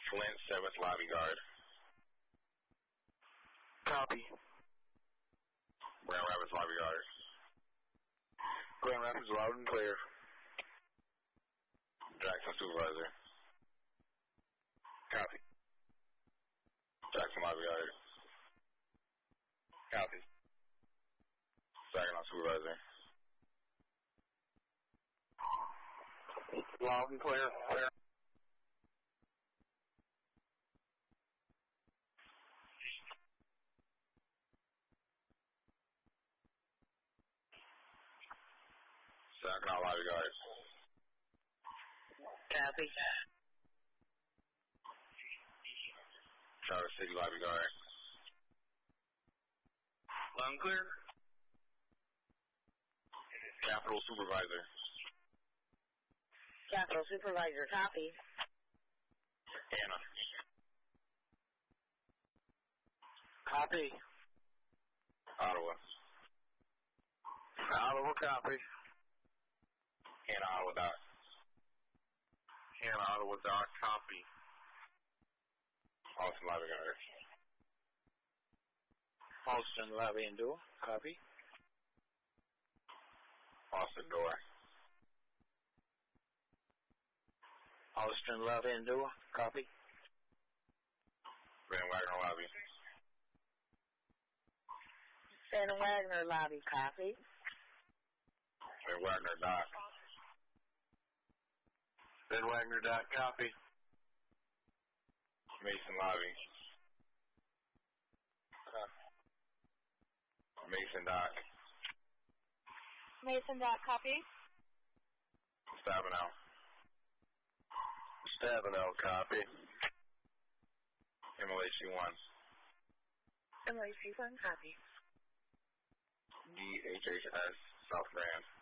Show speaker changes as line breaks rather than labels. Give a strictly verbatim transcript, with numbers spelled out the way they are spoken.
Flint, seventh Lobby Guard.
Copy.
Grand Rapids Lobby Guard.
Grand Rapids loud and clear.
Jackson Supervisor.
Copy.
Jackson Lobby Guard.
Copy.
Saginaw Supervisor.
Loud and clear. Clear.
Saginaw Lobby Guard.
Copy.
Charter City Lobby Guard.
Loud and clear.
Capitol Supervisor.
Capitol Supervisor, copy.
Anna.
Copy.
Ottawa.
Ottawa, copy.
Anna, Ottawa Dock.
Hannah, Ottawa Dock, copy.
Austin Lobby Guard.
Austin, Lobby and Door, copy.
Austin Door.
Austin, Lobby and Door, copy.
Van Wagner Lobby.
Van Wagner Lobby, copy.
Van Wagner Dock.
Van Wagner Dock, copy.
Mason Lobby.
Copy.
Mason Dock.
Mason Dock, copy.
Stabenow.
Stabenow, copy.
M L A C one.
M L A C one, copy.
D H H S South Grand.